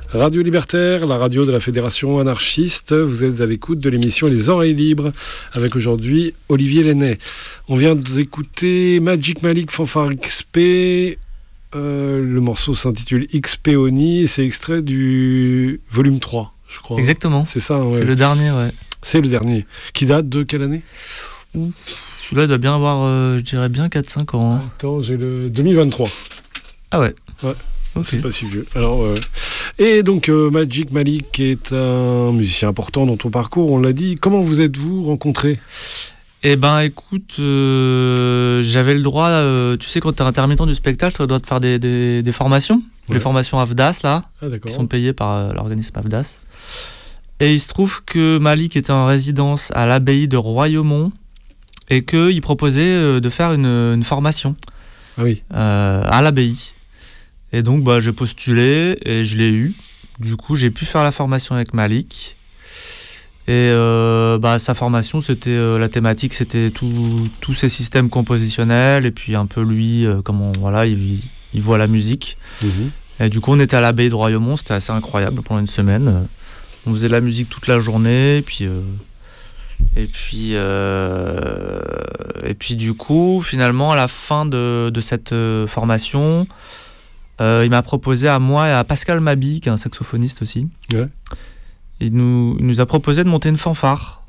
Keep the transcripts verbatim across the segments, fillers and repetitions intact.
Radio Libertaire, la radio de la Fédération anarchiste. Vous êtes à l'écoute de l'émission Les Oreilles Libres avec aujourd'hui Olivier Lenné. On vient d'écouter Magic Malik Fanfare X P. Euh, le morceau s'intitule X P Oni et c'est extrait du volume trois, je crois. Exactement. C'est ça, ouais. C'est le dernier, ouais. C'est le dernier. Qui date de quelle année ? Ouh, celui-là doit bien avoir, euh, je dirais bien quatre cinq ans. Hein. Attends, j'ai le deux mille vingt-trois. Ah ouais. Ouais. Okay. C'est pas si vieux. Alors, euh... Et donc, euh, Magic Malik est un musicien important dans ton parcours, on l'a dit. Comment vous êtes-vous rencontrés ? Eh ben, écoute, euh, j'avais le droit, euh, tu sais, quand t'es intermittent du spectacle, tu as le droit de faire des, des, des formations. Ouais. Les formations A F D A S, là, ah, qui sont payées par euh, l'organisme A F D A S. Et il se trouve que Malik était en résidence à l'abbaye de Royaumont et qu'il proposait euh, de faire une, une formation ah oui. euh, à l'abbaye. Et donc, bah, j'ai postulé et je l'ai eu. Du coup, j'ai pu faire la formation avec Malik. Et euh, bah, sa formation, c'était euh, la thématique, c'était tous ces systèmes compositionnels et puis un peu lui, euh, comment voilà, il, il voit la musique. Mmh. Et du coup, on était à l'abbaye de Royaumont, c'était assez incroyable pendant une semaine. On faisait de la musique toute la journée, et puis euh, et puis euh, et puis du coup, finalement, à la fin de, de cette euh, formation. Euh, il m'a proposé à moi et à Pascal Mabi, qui est un saxophoniste aussi. Ouais. Il, nous, il nous a proposé de monter une fanfare.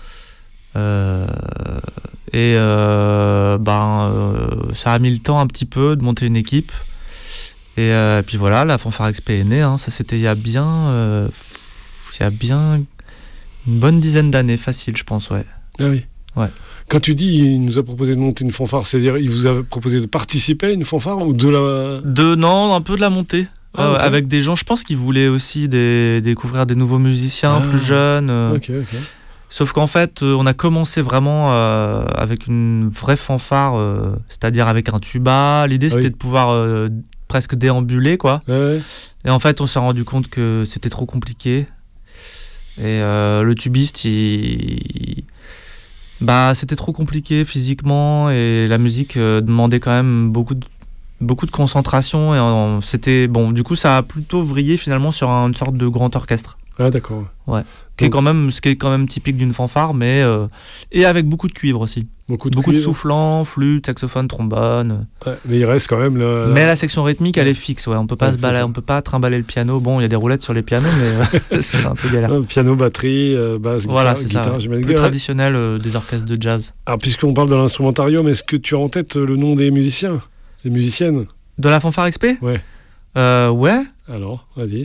Euh, et euh, ben, euh, ça a mis le temps un petit peu de monter une équipe. Et euh, puis voilà, la fanfare X P est née. Hein. Ça, c'était il y a bien, euh, il y a bien une bonne dizaine d'années, facile, je pense, ouais. Ah oui. Ouais. Quand tu dis il nous a proposé de monter une fanfare, c'est-à-dire il vous a proposé de participer à une fanfare ou de la... De, non, un peu de la montée. Ah, euh, okay. Avec des gens, je pense qu'ils voulaient aussi des, découvrir des nouveaux musiciens ah, plus jeunes. Euh. Ok, ok. Sauf qu'en fait, euh, on a commencé vraiment euh, avec une vraie fanfare, euh, c'est-à-dire avec un tuba. L'idée, c'était ah, oui. de pouvoir euh, presque déambuler, quoi. Ah, ouais. Et en fait, on s'est rendu compte que c'était trop compliqué. Et euh, le tubiste, il... Bah, c'était trop compliqué physiquement et la musique euh, demandait quand même beaucoup de, beaucoup de concentration et euh, c'était bon. Du coup, ça a plutôt vrillé finalement sur un, une sorte de grand orchestre. Ah d'accord. Ouais. Qui est quand même, ce qui est quand même typique d'une fanfare, mais euh, et avec beaucoup de cuivre aussi. Beaucoup de, beaucoup cuivre. de soufflants, flûte, saxophone, trombone. Ouais, mais il reste quand même le. Mais la section rythmique, elle est fixe. Ouais, on peut pas ouais, se balader, on peut pas trimballer le piano. Bon, il y a des roulettes sur les pianos, mais c'est un peu galère. Ouais, piano, batterie, euh, basse, guitare. Voilà, c'est guitare, ça. Ouais. Plus traditionnel euh, des orchestres de jazz. Alors, puisqu'on parle de l'instrumentarium, est-ce que tu as en tête le nom des musiciens, des musiciennes ? De la fanfare X P ? Ouais. Euh, ouais. Alors, vas-y.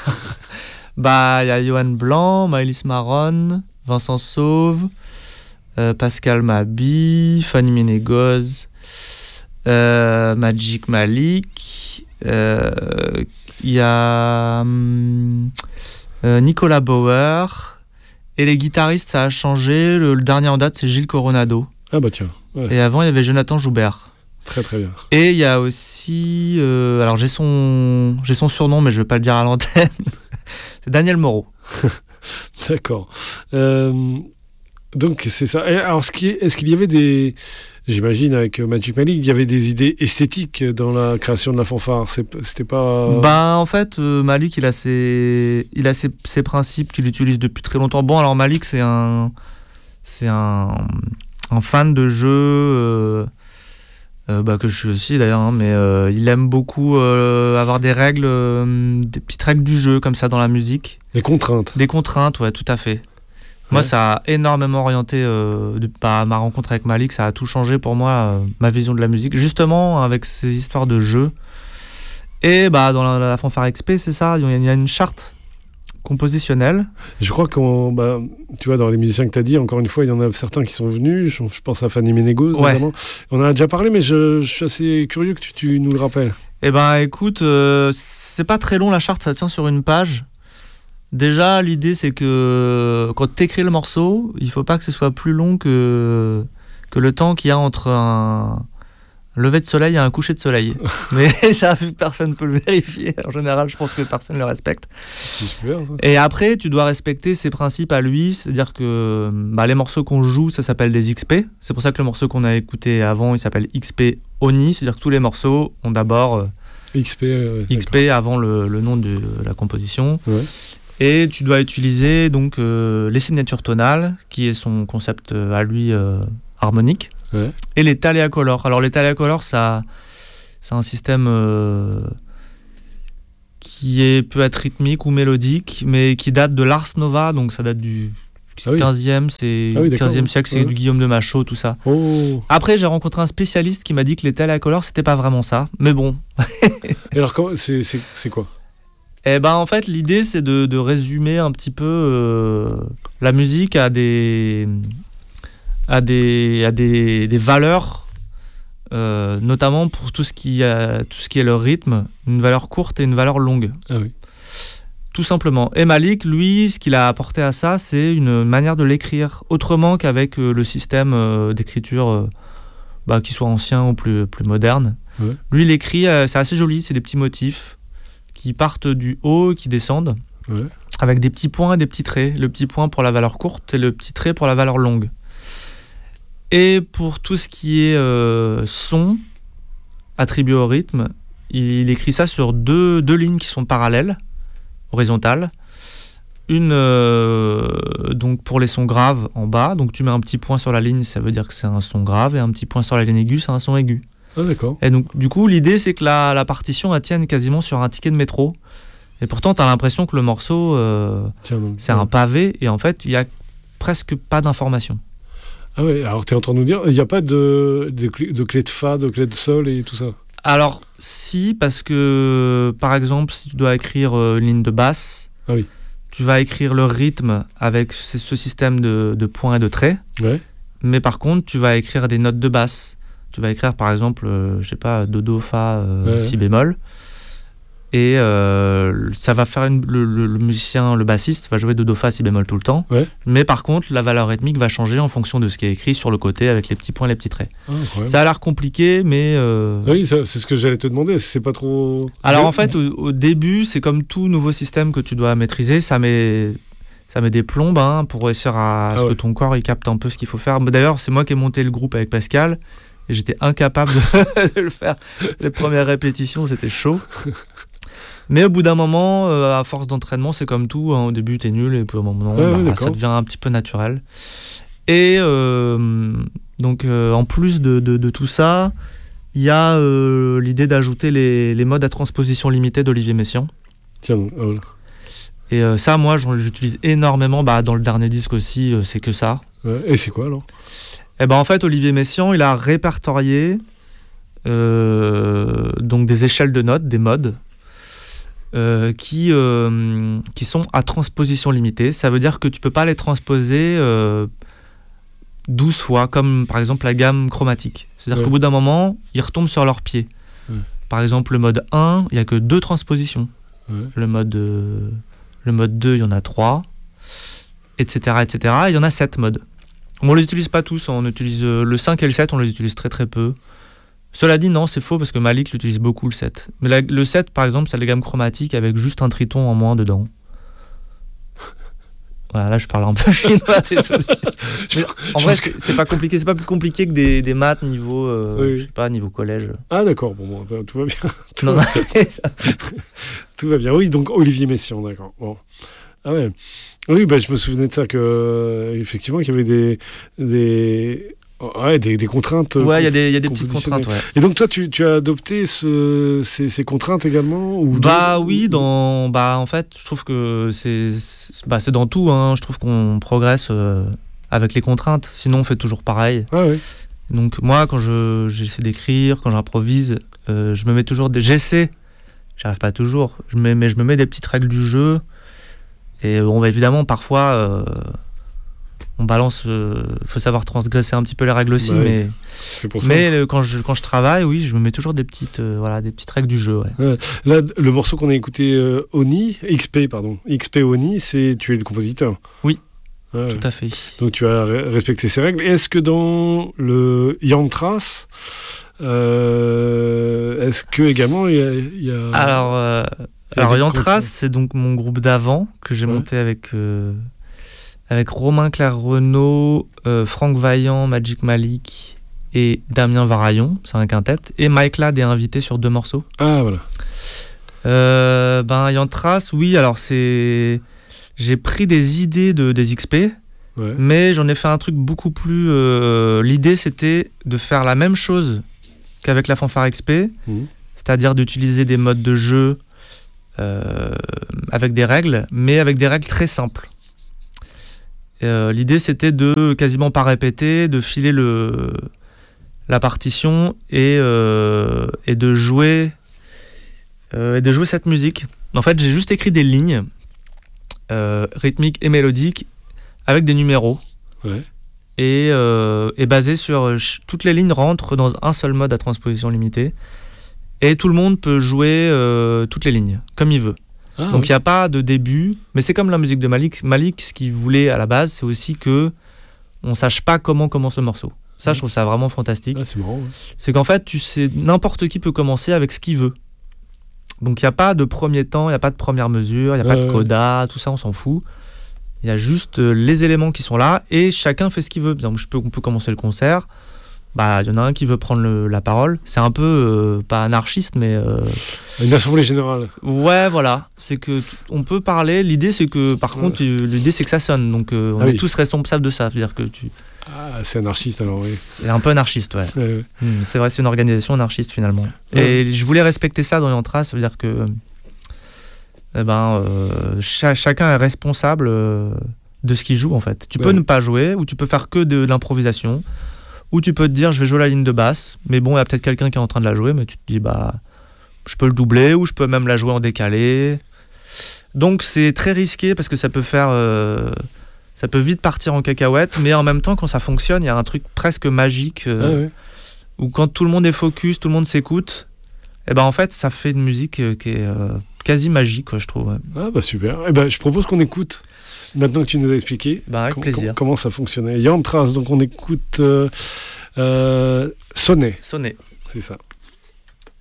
Bah, il y a Johan Blanc, Maëlys Maron, Vincent Sauve, euh, Pascal Mabi, Fanny Ménégoz, euh, Magic Malik. Il euh, y a euh, Nicolas Bauer. Et les guitaristes, ça a changé. Le, le dernier en date, c'est Gilles Coronado. Ah bah tiens. Ouais. Et avant, il y avait Jonathan Joubert. Très très bien. Et il y a aussi... Euh, alors, j'ai son, j'ai son surnom, mais je ne vais pas le dire à l'antenne. C'est Daniel Moreau. D'accord. Euh, donc c'est ça. Et alors ce qui est, est-ce qu'il y avait des, j'imagine avec Magic Malik, il y avait des idées esthétiques dans la création de la fanfare. C'est, c'était pas. Ben en fait euh, Malik il a ses, il a ses, ses principes qu'il utilise depuis très longtemps. Bon alors Malik c'est un, c'est un, un fan de jeu. Euh, Euh, bah, que je suis aussi d'ailleurs, hein, mais euh, il aime beaucoup euh, avoir des règles, euh, des petites règles du jeu comme ça dans la musique. Des contraintes. Des contraintes, ouais, tout à fait. Ouais. Moi, ça a énormément orienté euh, de, bah, ma rencontre avec Malik, ça a tout changé pour moi, euh, ma vision de la musique, justement avec ces histoires de jeu. Et bah, dans la, la fanfare X P, c'est ça, il y a une charte compositionnelle. Je crois qu'on, bah, tu vois, dans les musiciens que tu as dit, encore une fois, il y en a certains qui sont venus. Je, je pense à Fanny Ménégoz, ouais. notamment. On en a déjà parlé, mais je, je suis assez curieux que tu, tu nous le rappelles. Eh ben, écoute, euh, c'est pas très long la charte, ça tient sur une page. Déjà, l'idée, c'est que quand tu écris le morceau, il faut pas que ce soit plus long que, que le temps qu'il y a entre un lever de soleil et un coucher de soleil. Mais ça, vu que personne ne peut le vérifier, en général, je pense que personne ne le respecte. C'est super, ça. Et après, tu dois respecter ses principes à lui, c'est-à-dire que bah, les morceaux qu'on joue, ça s'appelle des X P. C'est pour ça que le morceau qu'on a écouté avant, il s'appelle X P Oni, c'est-à-dire que tous les morceaux ont d'abord euh, X P, euh, X P avant le, le nom de la composition. Ouais. Et tu dois utiliser donc euh, les signatures tonales, qui est son concept euh, à lui euh, harmonique, ouais. et les Thalia-Color. Alors les Thalia-Color, ça, c'est un système euh, qui est, peut être rythmique ou mélodique, mais qui date de l'Ars Nova, donc ça date du ah oui. quinzième, c'est ah oui, quinzième siècle, c'est ouais. du Guillaume de Machaut, tout ça. Oh. Après, j'ai rencontré un spécialiste qui m'a dit que les Thalia-Color, c'était pas vraiment ça, mais bon. Et alors, comment, c'est, c'est, c'est quoi ? Eh ben, en fait, l'idée, c'est de, de résumer un petit peu euh, la musique à des, à des, à des, des valeurs, euh, notamment pour tout ce, qui a, tout ce qui est le rythme, une valeur courte et une valeur longue. Ah oui. Tout simplement. Et Malik, lui, ce qu'il a apporté à ça, c'est une manière de l'écrire autrement qu'avec euh, le système euh, d'écriture, euh, bah, qui soit ancien ou plus, plus moderne. Ouais. Lui, il écrit, euh, c'est assez joli, c'est des petits motifs qui partent du haut, qui descendent, ouais. avec des petits points et des petits traits. Le petit point pour la valeur courte et le petit trait pour la valeur longue. Et pour tout ce qui est euh, son attribué au rythme, il écrit ça sur deux, deux lignes qui sont parallèles, horizontales. Une euh, donc pour les sons graves en bas, donc tu mets un petit point sur la ligne, ça veut dire que c'est un son grave, et un petit point sur la ligne aiguë, c'est un son aigu. Ah, d'accord. Et donc, du coup, l'idée, c'est que la, la partition, elle tienne quasiment sur un ticket de métro. Et pourtant, tu as l'impression que le morceau, euh, Tiens, donc, c'est ouais. un pavé. Et en fait, il n'y a presque pas d'informations. Ah ouais, alors tu es en train de nous dire, il n'y a pas de, de, clé, de clé de Fa, de clé de Sol et tout ça ? Alors, si, parce que, par exemple, si tu dois écrire une ligne de basse, ah oui. tu vas écrire le rythme avec ce, ce système de, de points et de traits. Ouais. Mais par contre, tu vas écrire des notes de basse. Tu vas écrire par exemple, euh, je sais pas, do, do, fa, euh, ouais, si ouais. bémol. Et euh, ça va faire une, le, le, le musicien, le bassiste va jouer do, do, fa, si bémol tout le temps. Ouais. Mais par contre, la valeur rythmique va changer en fonction de ce qui est écrit sur le côté avec les petits points, les petits traits. Ah, ouais. Ça a l'air compliqué, mais... Euh... Oui, ça, c'est ce que j'allais te demander. C'est pas trop... Alors en fait, au, au début, c'est comme tout nouveau système que tu dois maîtriser. Ça met... Ça met des plombes hein, pour réussir à ah, ce ouais. que ton corps il capte un peu ce qu'il faut faire. D'ailleurs, c'est moi qui ai monté le groupe avec Pascal. Et j'étais incapable de, de le faire. Les premières répétitions, c'était chaud. Mais au bout d'un moment, euh, à force d'entraînement, c'est comme tout. Hein, au début, t'es nul et puis au moment, ouais, bah, ouais, ça devient un petit peu naturel. Et euh, donc, euh, en plus de, de, de tout ça, il y a euh, l'idée d'ajouter les, les modes à transposition limitée d'Olivier Messiaen. Tiens, donc, oh. Et euh, ça, moi, j'utilise énormément. Bah, dans le dernier disque aussi, euh, c'est que ça. Ouais. Et c'est quoi alors ? Eh ben, en fait, Olivier Messiaen, il a répertorié euh, donc des échelles de notes, des modes, euh, qui, euh, qui sont à transposition limitée. Ça veut dire que tu ne peux pas les transposer euh, douze fois, comme par exemple la gamme chromatique. C'est-à-dire ouais. qu'au bout d'un moment, ils retombent sur leurs pieds. Ouais. Par exemple, le mode un, il n'y a que deux transpositions. Ouais. Le, mode, euh, le mode deux, il y en a trois, et cetera, et cetera. Il y en a sept modes. On ne les utilise pas tous, on utilise le cinq et le sept, on les utilise très très peu. Cela dit, non, c'est faux parce que Malik l'utilise beaucoup le sept. Mais la, le sept, par exemple, c'est la gamme chromatique avec juste un triton en moins dedans. Voilà, là je parle un peu chinois, désolé. Mais en vrai, c'est, que... c'est pas compliqué, c'est pas plus compliqué que des, des maths niveau, euh, oui, oui. je sais pas, niveau collège. Ah d'accord, bon, bon tout va bien. Tout, non, va non, bien. Tout va bien, oui, donc Olivier Messiaen, d'accord. Bon. Ah ouais. Oui, bah, je me souvenais de ça, que, euh, effectivement, qu'il y avait des, des, ouais, des, des contraintes. Ouais, il y a des, y a des petites contraintes. Ouais. Et donc, toi, tu, tu as adopté ce, ces, ces contraintes également ou Bah oui, ou... dans, bah, en fait, je trouve que c'est, bah, c'est dans tout. Hein. Je trouve qu'on progresse euh, avec les contraintes. Sinon, on fait toujours pareil. Ah ouais. Donc, moi, quand je, j'essaie d'écrire, quand j'improvise, euh, je me mets toujours des. J'essaie, j'arrive pas toujours, je mets, mais je me mets des petites règles du jeu. Et bon, bah, évidemment, parfois, euh, on balance. Il euh, faut savoir transgresser un petit peu les règles aussi, bah oui, mais, c'est pour ça. mais euh, quand, je, quand je travaille, oui, je me mets toujours des petites, euh, voilà, des petites règles du jeu. Ouais. Euh, là, le morceau qu'on a écouté, euh, Oni, X P, pardon, X P Oni, c'est tu es le compositeur. Oui, ah, tout ouais. à fait. Donc tu as respecté ces règles. Est-ce que dans le Yantras, euh, est-ce que également il y a, il y a... Alors. Euh... Alors Yantras, c'est donc mon groupe d'avant que j'ai ouais. monté avec, euh, avec Romain Claire-Renaud, euh, Franck Vaillant, Magic Malik et Damien Varaillon, c'est un quintet. Et Mike Ladd est invité sur deux morceaux. Ah voilà. euh, Ben, Yantras, oui, alors c'est... J'ai pris des idées de, des X P, ouais. mais j'en ai fait un truc beaucoup plus... Euh... L'idée, c'était de faire la même chose qu'avec la fanfare X P, mmh. c'est-à-dire d'utiliser des modes de jeu euh, avec des règles, mais avec des règles très simples. Euh, l'idée, c'était de quasiment pas répéter, de filer le, la partition et, euh, et, de jouer, euh, et de jouer cette musique. En fait, j'ai juste écrit des lignes euh, rythmiques et mélodiques avec des numéros. Ouais. Et, euh, et basé sur... Toutes les lignes rentrent dans un seul mode à transposition limitée. Et tout le monde peut jouer euh, toutes les lignes, comme il veut. Ah, Donc il oui. n'y a pas de début, mais c'est comme la musique de Malik. Malik, ce qu'il voulait à la base, c'est aussi que on sache pas comment commence le morceau. Ça, mmh. je trouve ça vraiment fantastique. Ah, c'est marrant. Ouais. C'est qu'en fait, tu sais, n'importe qui peut commencer avec ce qu'il veut. Donc il n'y a pas de premier temps, il n'y a pas de première mesure, il n'y a ouais, pas de coda, ouais. tout ça, on s'en fout. Il y a juste les éléments qui sont là et chacun fait ce qu'il veut. Donc je peux, on peut commencer le concert. Bah, il y en a un qui veut prendre le, la parole. C'est un peu, euh, pas anarchiste, mais... Euh... Une assemblée générale. Ouais, voilà. C'est que t- on peut parler. L'idée, c'est que, par ouais. contre, l'idée, c'est que ça sonne. Donc, euh, on ah est oui. tous responsables de ça. C'est-à-dire que tu... Ah, c'est anarchiste, alors, oui. C'est un peu anarchiste, ouais. ouais, ouais. Mmh, c'est vrai, c'est une organisation anarchiste, finalement. Ouais. Et je voulais respecter ça dans Yantras. Ça veut dire que... Eh ben, euh, ch- chacun est responsable euh, de ce qu'il joue, en fait. Tu ouais. peux ne pas jouer, ou tu peux faire que de l'improvisation. Ou tu peux te dire, je vais jouer la ligne de basse, mais bon, il y a peut-être quelqu'un qui est en train de la jouer, mais tu te dis, bah, je peux le doubler, ou je peux même la jouer en décalé. Donc, c'est très risqué, parce que ça peut faire... Euh, ça peut vite partir en cacahuète, mais en même temps, quand ça fonctionne, il y a un truc presque magique, euh, ah ouais. où quand tout le monde est focus, tout le monde s'écoute, et ben en fait, ça fait une musique euh, qui est euh, quasi magique, quoi, je trouve. Ouais. Ah bah super. Eh ben, je propose qu'on écoute... Maintenant que tu nous as expliqué bah avec com- plaisir. Com- comment ça fonctionnait. Yantras, donc on écoute euh, euh, Sonnet. Sonnet. C'est ça.